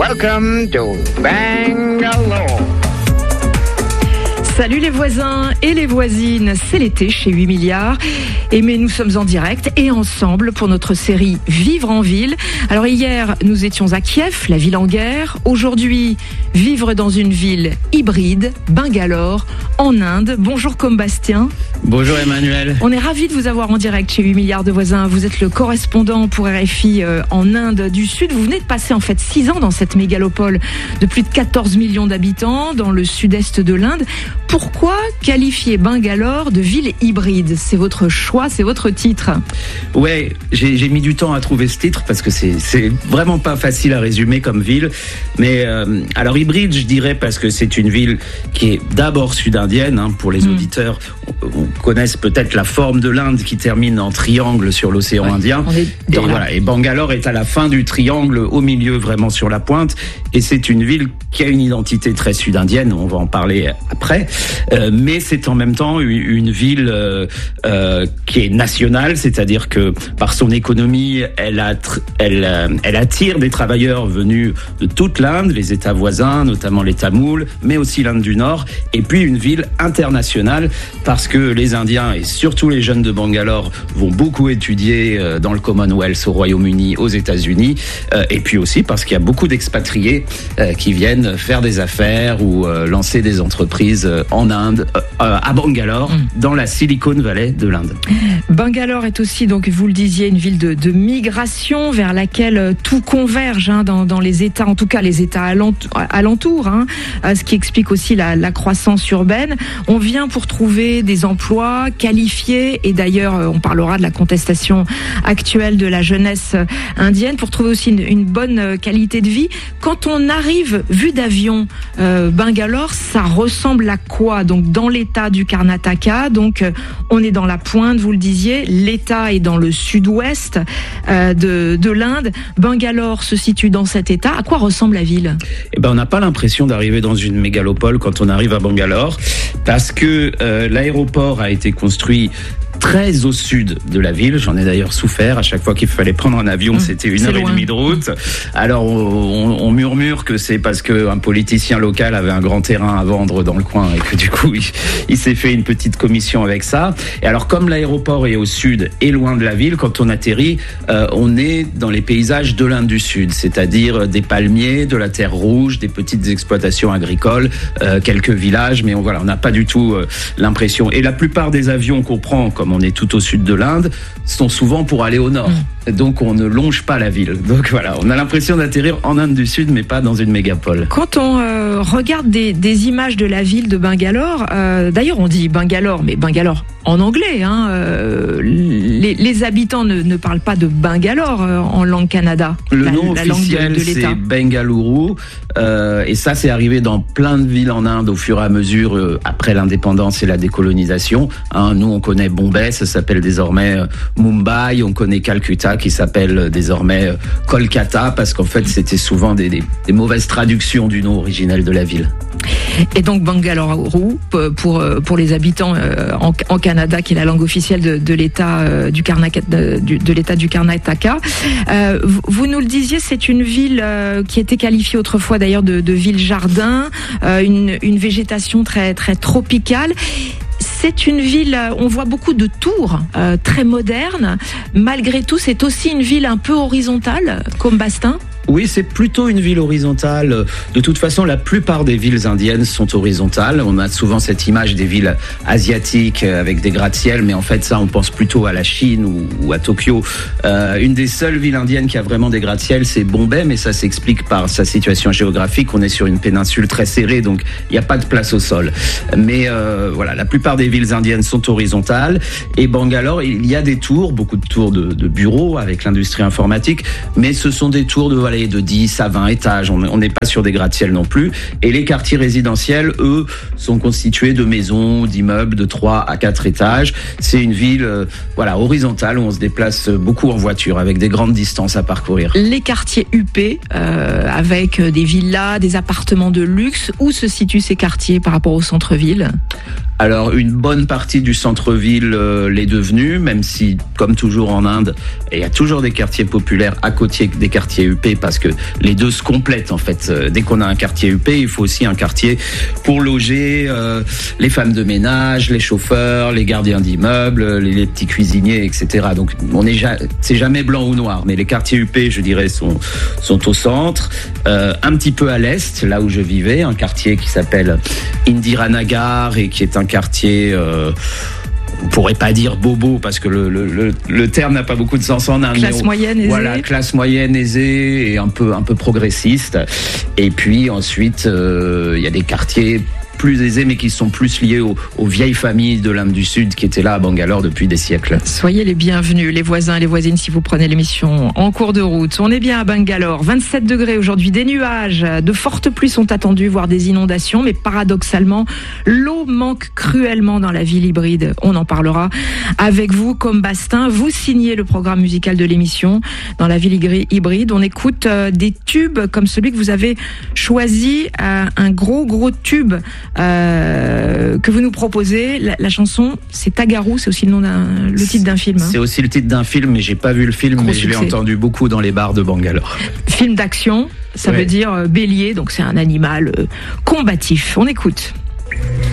Welcome to Bangalore. Salut les voisins et les voisines, c'est l'été chez 8 milliards. Mais nous sommes en direct et ensemble pour notre série Vivre en ville. Alors hier, nous étions à Kiev, la ville en guerre. Aujourd'hui, vivre dans une ville hybride, Bangalore, en Inde. Bonjour Combastien. Bonjour Emmanuel. On est ravis de vous avoir en direct chez 8 milliards de voisins. Vous êtes le correspondant pour RFI en Inde du Sud. Vous venez de passer en fait 6 ans dans cette mégalopole de plus de 14 millions d'habitants dans le sud-est de l'Inde. Pourquoi qualifier Bangalore de ville hybride ? C'est votre choix, c'est votre titre. Ouais, j'ai mis du temps à trouver ce titre parce que c'est vraiment pas facile à résumer comme ville. Mais alors hybride, je dirais parce que c'est une ville qui est d'abord sud-indienne. Pour les auditeurs, on connaisse peut-être la forme de l'Inde qui termine en triangle sur l'océan Indien. Et Bangalore est à la fin du triangle, au milieu, vraiment sur la pointe. Et c'est une ville qui a une identité très sud-indienne. On va en parler après. Mais c'est en même temps une ville qui est nationale, c'est-à-dire que par son économie, elle attire des travailleurs venus de toute l'Inde, les États voisins, notamment les Tamouls, mais aussi l'Inde du Nord, et puis une ville internationale parce que les Indiens et surtout les jeunes de Bangalore vont beaucoup étudier dans le Commonwealth, au Royaume-Uni, aux États-Unis, et puis aussi parce qu'il y a beaucoup d'expatriés qui viennent faire des affaires ou lancer des entreprises en Inde, à Bangalore, dans la Silicon Valley de l'Inde. Bangalore est aussi, donc vous le disiez, une ville de migration vers laquelle tout converge dans les États, en tout cas les États alentours, ce qui explique aussi la croissance urbaine. On vient pour trouver des emplois qualifiés, et d'ailleurs on parlera de la contestation actuelle de la jeunesse indienne, pour trouver aussi une bonne qualité de vie. Quand on arrive, vu d'avion, Bangalore, ça ressemble à quoi ? Donc dans l'état du Karnataka, donc on est dans la pointe, vous le disiez, l'état est dans le sud-ouest de l'Inde. Bangalore se situe dans cet état. À quoi ressemble la ville ? On n'a pas l'impression d'arriver dans une mégalopole quand on arrive à Bangalore, parce que l'aéroport a été construit très au sud de la ville. J'en ai d'ailleurs souffert. À chaque fois qu'il fallait prendre un avion, c'était 1h30 de route. Alors, on murmure que c'est parce qu'un politicien local avait un grand terrain à vendre dans le coin et que du coup, il s'est fait une petite commission avec ça. Et alors, comme l'aéroport est au sud et loin de la ville, quand on atterrit, on est dans les paysages de l'Inde du Sud, c'est-à-dire des palmiers, de la terre rouge, des petites exploitations agricoles, quelques villages, mais on n'a pas du tout l'impression. Et la plupart des avions qu'on prend, comme on est tout au sud de l'Inde, sont souvent pour aller au nord. Donc on ne longe pas la ville. Donc voilà, on a l'impression d'atterrir en Inde du Sud, mais pas dans une mégapole. Quand on regarde des images de la ville de Bangalore, d'ailleurs on dit Bangalore, mais Bangalore en anglais, les habitants ne parlent pas de Bangalore en langue kannada. Le nom officiel, c'est Bengaluru, et ça c'est arrivé dans plein de villes en Inde au fur et à mesure, après l'indépendance et la décolonisation. Nous on connaît Bombay, ça s'appelle désormais Mumbai, on connaît Calcutta, qui s'appelle désormais Kolkata, parce qu'en fait c'était souvent des mauvaises traductions du nom originel de la ville. Et donc Bangalore pour les habitants en Canada, qui est la langue officielle de l'État du Karnataka. Vous nous le disiez, c'est une ville qui était qualifiée autrefois d'ailleurs de ville jardin, une végétation très très tropicale. C'est une ville, on voit beaucoup de tours très modernes. Malgré tout, c'est aussi une ville un peu horizontale, comme Bastin. Oui, c'est plutôt une ville horizontale. De toute façon, la plupart des villes indiennes sont horizontales. On a souvent cette image des villes asiatiques avec des gratte-ciel, mais en fait, ça, on pense plutôt à la Chine ou à Tokyo. Une des seules villes indiennes qui a vraiment des gratte-ciel, c'est Bombay, mais ça s'explique par sa situation géographique. On est sur une péninsule très serrée, donc il n'y a pas de place au sol. Mais la plupart des villes indiennes sont horizontales. Et Bangalore, il y a des tours, beaucoup de tours de bureaux avec l'industrie informatique, mais ce sont des tours de 10 à 20 étages. On n'est pas sur des gratte-ciel non plus. Et les quartiers résidentiels, eux, sont constitués de maisons, d'immeubles de 3 à 4 étages. C'est une ville horizontale où on se déplace beaucoup en voiture avec des grandes distances à parcourir. Les quartiers huppés, avec des villas, des appartements de luxe, où se situent ces quartiers par rapport au centre-ville ? Alors, une bonne partie du centre-ville l'est devenue, même si, comme toujours en Inde, il y a toujours des quartiers populaires à côté des quartiers huppés parce que les deux se complètent en fait. Dès qu'on a un quartier UP, il faut aussi un quartier pour loger les femmes de ménage, les chauffeurs, les gardiens d'immeubles, les petits cuisiniers, etc. Donc c'est jamais blanc ou noir, mais les quartiers UP, je dirais, sont au centre, un petit peu à l'est, là où je vivais, un quartier qui s'appelle Indiranagar et qui est un quartier on pourrait pas dire bobo parce que le terme n'a pas beaucoup de sens en Inde. Classe moyenne aisée. Voilà, classe moyenne aisée et un peu progressiste. Et puis ensuite, il y a des quartiers plus aisés mais qui sont plus liés aux vieilles familles de l'Inde du Sud qui étaient là à Bangalore depuis des siècles. Soyez les bienvenus, les voisins et les voisines, si vous prenez l'émission en cours de route. On est bien à Bangalore, 27 degrés aujourd'hui, des nuages, de fortes pluies sont attendues, voire des inondations, mais paradoxalement, l'eau manque cruellement dans la ville hybride. On en parlera avec vous, comme Bastin. Vous signez le programme musical de l'émission dans la ville hybride. On écoute des tubes comme celui que vous avez choisi, un gros tube que vous nous proposez. La chanson, c'est Tagarou, c'est aussi le titre d'un film. C'est aussi le titre d'un film, mais j'ai pas vu le film, mais je l'ai entendu beaucoup dans les bars de Bangalore. Film d'action, ça veut dire bélier, donc c'est un animal combatif. On écoute.